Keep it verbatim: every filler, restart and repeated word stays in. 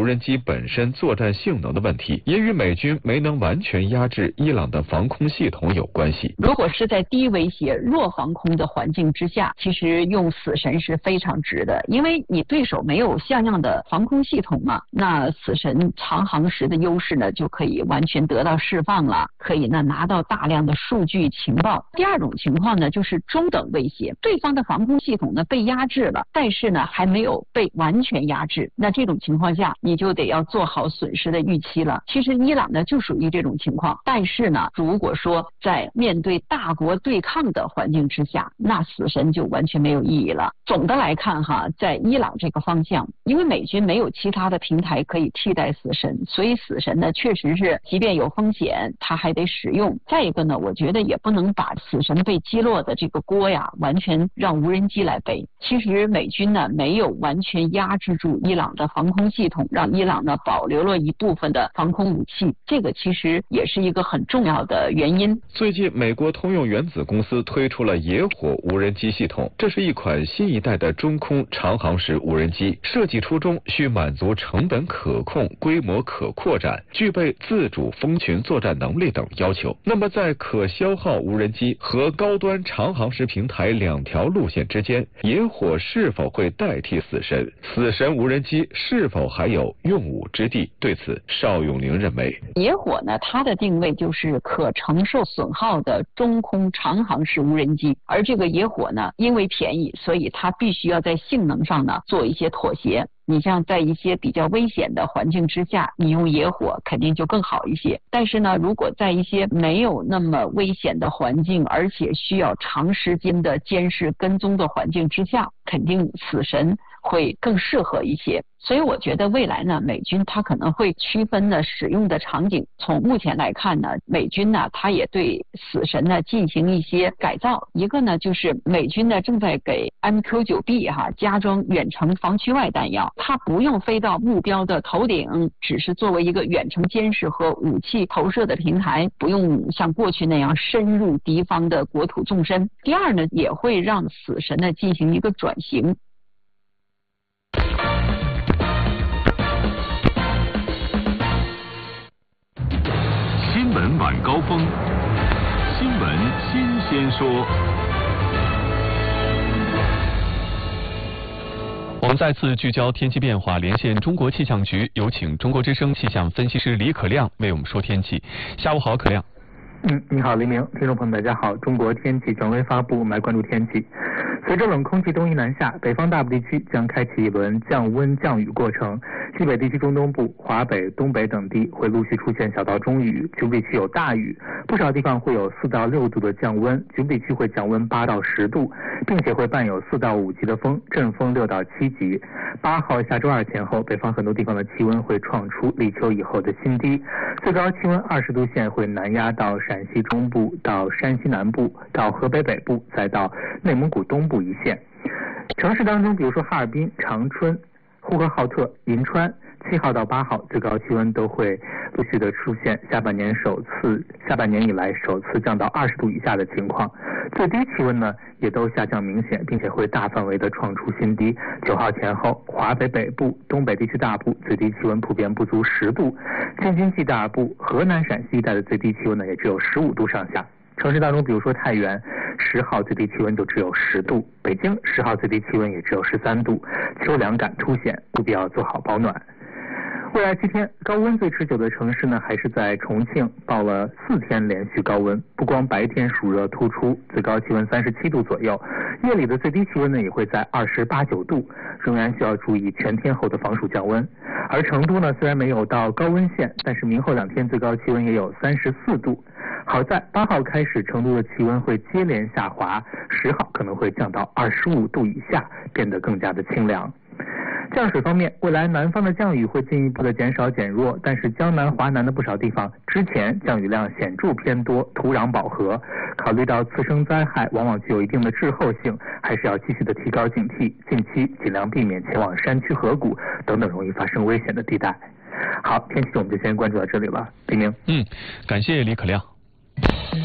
无人机本身作战性能的问题，也与美军没能完全压制伊朗的防空系统有关系。 如果是在低威胁、弱防空的环境之下，其实用死神是非常值的，因为你对手没有像样的防空系统嘛，那死神长航时的优势呢就可以完全得到释放了，可以呢拿到大量的数据情报。第二种情况呢就是中等威胁，对方的防空系统呢被压制了，但是呢还没有被完全压制，那这种情况下你就得要做好损失的预期了。其实伊朗呢就属于这种情况，但是呢如果说在面对大国对抗的环境之下，那死神就完全没有意义了。总的来看哈，在伊朗这个方向，因为美军没有其他的平台可以替代死神，所以死神呢确实是即便有风险它还得使用。再一个呢，我觉得也不能把死神被击落的这个锅呀完全让无人机来背。其实美军呢没有完全压制住伊朗的防空系统，让伊朗呢保留了一部分的防空武器，这个其实也是一个很重要的原因。 最近美国通用原子公司推出了野火无人机系统，这是一款新一代的中空长航时无人机，设计初衷需满足成本可控、规模可扩展、具备自主蜂群作战能力等要求。那么在可消耗无人机和高端长航时平台两条路线之间，野火是否会代替死神？死神无人机是否还有用武之地？对此，邵永宁认为， 野火呢，它的定位就是可承受损耗的中空长航时无人机，而这个野火呢，因为便宜，所以它必须要在性能上呢做一些妥协。你像在一些比较危险的环境之下，你用野火肯定就更好一些。但是呢，如果在一些没有那么危险的环境，而且需要长时间的监视跟踪的环境之下，肯定死神会更适合一些。所以我觉得未来呢，美军它可能会区分呢使用的场景。从目前来看呢，美军呢它也对死神呢进行一些改造。一个呢就是美军呢正在给 M Q 九 B 哈加装远程防区外弹药，它不用飞到目标的头顶，只是作为一个远程监视和武器投射的平台，不用像过去那样深入敌方的国土纵深。第二呢，也会让死神呢进行一个转型。 新闻晚高峰，新闻新鲜说。 我们再次聚焦天气变化，连线中国气象局，有请中国之声气象分析师李可亮为我们说天气。下午好，可亮。 嗯，你好，黎明，听众朋友们，大家好。中国天气权威发布，我们来关注天气。随着冷空气东移南下，北方大部地区将开启一轮降温降雨过程。西北地区中东部、华北、东北等地会陆续出现小到中雨，局部地区有大雨，不少地方会有四到六度的降温，局部地区会降温八到十度，并且会伴有四到五级的风，阵风六到七级。八号下周二前后，北方很多地方的气温会创出立秋以后的新低，最高气温二十度线会南压到陕西中部、到山西南部、到河北北部，再到内蒙古东部一线。城市当中，比如说哈尔滨、长春、呼和浩特、银川，七号到八号最高气温都会陆续的出现下半年首次下半年以来首次降到二十度以下的情况，最低气温呢也都下降明显，并且会大范围的创出新低。九号前后，华北北部、东北地区大部最低气温普遍不足十度，京津冀大部、河南陕西一带的最低气温呢也只有十五度上下。城市当中，比如说太原十号最低气温就只有十度，北京十号最低气温也只有十三度，秋凉感凸显，务必要做好保暖。未来七天高温最持久的城市呢，还是在重庆，报了四天连续高温，不光白天暑热突出，最高气温三十七度左右，夜里的最低气温呢也会在二十八九度，仍然需要注意全天候的防暑降温。而成都呢，虽然没有到高温线，但是明后两天最高气温也有三十四度。好在八号开始，成都的气温会接连下滑，十号可能会降到二十五度以下，变得更加的清凉。降水方面，未来南方的降雨会进一步的减少减弱，但是江南、华南的不少地方之前降雨量显著偏多，土壤饱和，考虑到次生灾害往往具有一定的滞后性，还是要继续的提高警惕，近期尽量避免前往山区河谷等等容易发生危险的地带。好，天气我们就先关注到这里了，黎明。 嗯，感谢李可亮。